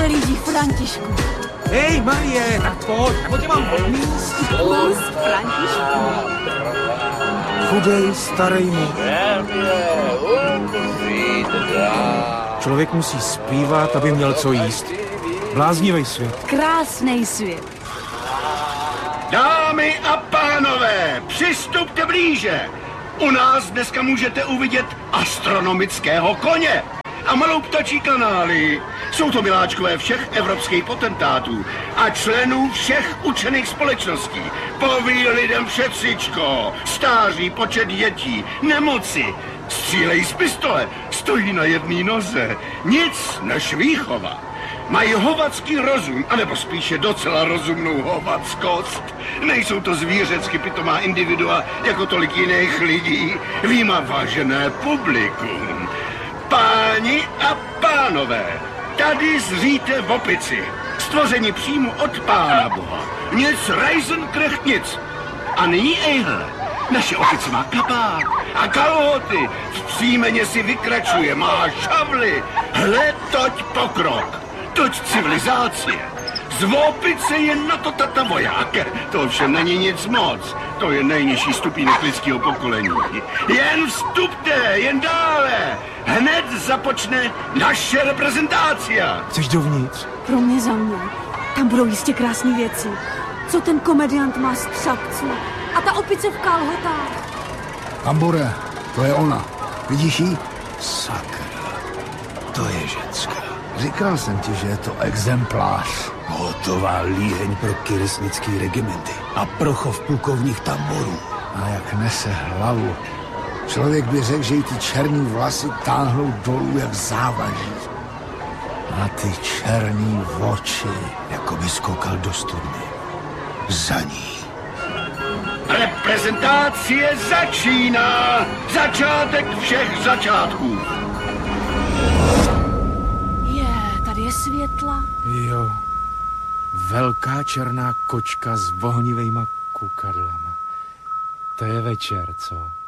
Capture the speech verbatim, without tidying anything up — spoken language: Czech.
přelíží Františku. Hej, Marie, tak pojď, nebo tě mám odmíst. Kus Františku. Chudej, starý muž. Člověk musí zpívat, aby měl co jíst. Bláznivý svět. Krásnej svět. Dámy a pánové, přistupte blíže. U nás dneska můžete uvidět astronomického koně a malou ptačí kanály. Jsou to miláčkové všech evropských potentátů a členů všech učených společností. Poví lidem všetřičko, stáří počet dětí, nemoci, střílejí z pistole, stojí na jedné noze, nic než výchova. Mají hovadský rozum, anebo spíše docela rozumnou hovadskost. Nejsou to zvířecky pitomá individua jako tolik jiných lidí. Výjima vážené publikum. Páni a pánové, tady zříte v opici. Stvoření přímo od Pána Boha. Nic rajzenkrecht nic. A nyní ejhle. Naše opice má kabát a kalhoty. V příjmeně si vykračuje, má šavly. Hle, toť pokrok. Toť civilizácie. Z opice je na to tata voják. To ovšem není nic moc. To je nejnižší stupínek lidského pokolení. Jen vstupte, jen dále. Hned započne naše reprezentácia. Chceš dovnitř? Pro mě za mnou. Tam budou jistě krásné věci. Co ten komediant má z třapců? A ta opice v kalhotách. Tambore, to je ona. Vidíš jí? Sakra, to je ženská. Říkal jsem ti, že je to exemplář. Hotová líheň pro kyresnický regimenty a pro chov plukovních tamborů. A jak nese hlavu. Člověk by řekl, že jí ty černý vlasy táhnou dolů jak závaží. A ty černý oči, jako by skoukal do studny. Za ní. Reprezentace začíná. Začátek všech začátků. Je světla. Jo, velká černá kočka s vohnivejma kukadlama. To je večer, co?